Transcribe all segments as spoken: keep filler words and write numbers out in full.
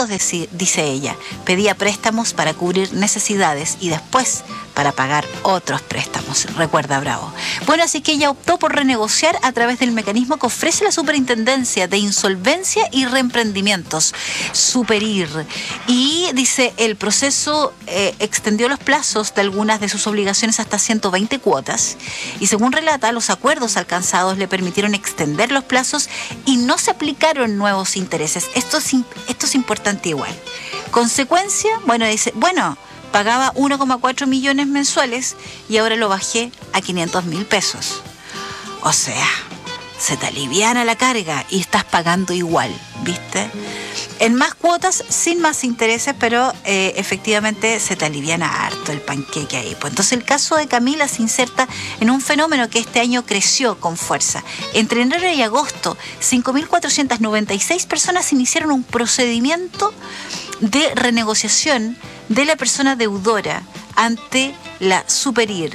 periodos, dice ella. Pedía préstamos para cubrir necesidades y después para pagar otros préstamos, recuerda Bravo. Bueno, así que ella optó por renegociar a través del mecanismo que ofrece la Superintendencia de Insolvencia y Reemprendimientos, Superir. Y dice, el proceso eh, extendió los plazos de algunas de sus obligaciones hasta ciento veinte cuotas y según relata, los acuerdos alcanzados le permitieron extender los plazos y no se aplicaron nuevos intereses. Esto es, esto es importante igual. Consecuencia, bueno, dice, bueno, pagaba uno coma cuatro millones mensuales y ahora lo bajé a quinientos mil pesos. O sea, se te aliviana la carga y estás pagando igual, ¿viste? En más cuotas, sin más intereses, pero eh, efectivamente se te aliviana harto el panqueque ahí. Pues entonces el caso de Camila se inserta en un fenómeno que este año creció con fuerza. Entre enero y agosto, cinco mil cuatrocientas noventa y seis personas iniciaron un procedimiento de renegociación de la persona deudora ante la Superir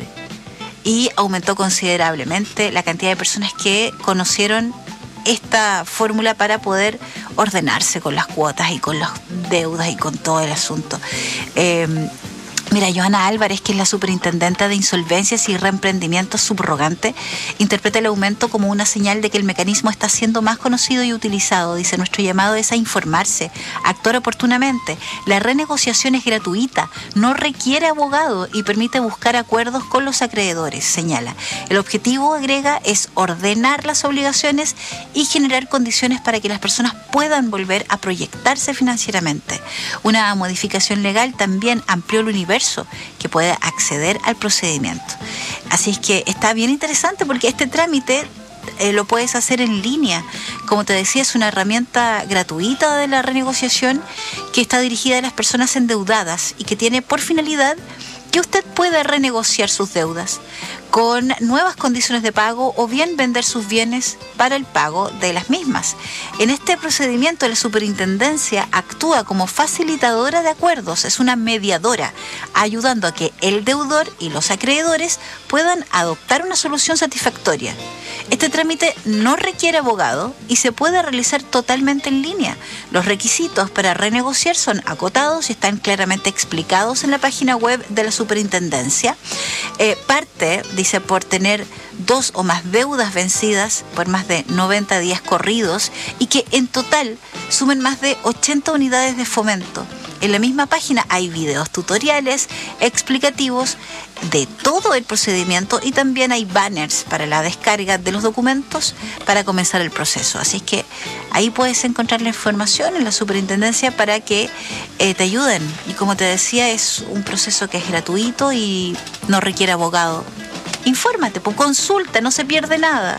y aumentó considerablemente la cantidad de personas que conocieron esta fórmula para poder ordenarse con las cuotas y con las deudas y con todo el asunto. Eh, Mira, Joana Álvarez, que es la superintendente de Insolvencias y Reemprendimientos subrogante, interpreta el aumento como una señal de que el mecanismo está siendo más conocido y utilizado. Dice, nuestro llamado es a informarse, a actuar oportunamente. La renegociación es gratuita, no requiere abogado y permite buscar acuerdos con los acreedores, señala. El objetivo, agrega, es ordenar las obligaciones y generar condiciones para que las personas puedan volver a proyectarse financieramente. Una modificación legal también amplió el universo que puede acceder al procedimiento. Así es que está bien interesante porque este trámite eh, lo puedes hacer en línea. Como te decía, es una herramienta gratuita de la renegociación que está dirigida a las personas endeudadas y que tiene por finalidad que usted pueda renegociar sus deudas con nuevas condiciones de pago o bien vender sus bienes para el pago de las mismas. En este procedimiento, la superintendencia actúa como facilitadora de acuerdos, es una mediadora, ayudando a que el deudor y los acreedores puedan adoptar una solución satisfactoria. Este trámite no requiere abogado y se puede realizar totalmente en línea. Los requisitos para renegociar son acotados y están claramente explicados en la página web de la superintendencia. Eh, parte, dice, por tener dos o más deudas vencidas por más de noventa días corridos y que en total sumen más de ochenta unidades de fomento. En la misma página hay videos tutoriales explicativos de todo el procedimiento y también hay banners para la descarga de los documentos para comenzar el proceso. Así que ahí puedes encontrar la información en la superintendencia para que eh, te ayuden. Y como te decía, es un proceso que es gratuito y no requiere abogado. Infórmate, pues consulta, no se pierde nada.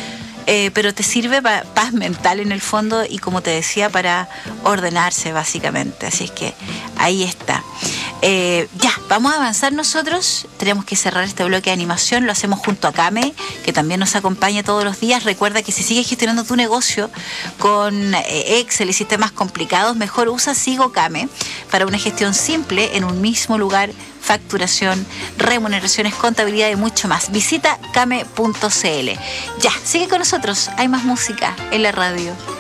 Eh, pero te sirve para paz mental en el fondo y, como te decía, para ordenarse básicamente. Así es que ahí está. Eh, ya, vamos a avanzar nosotros. Tenemos que cerrar este bloque de animación. Lo hacemos junto a Came, que también nos acompaña todos los días. Recuerda que si sigues gestionando tu negocio con eh, Excel y sistemas complicados, mejor usa Sigo Came para una gestión simple en un mismo lugar. Facturación, remuneraciones, contabilidad y mucho más. Visita came punto c l. Ya, sigue con nosotros. Hay más música en la radio.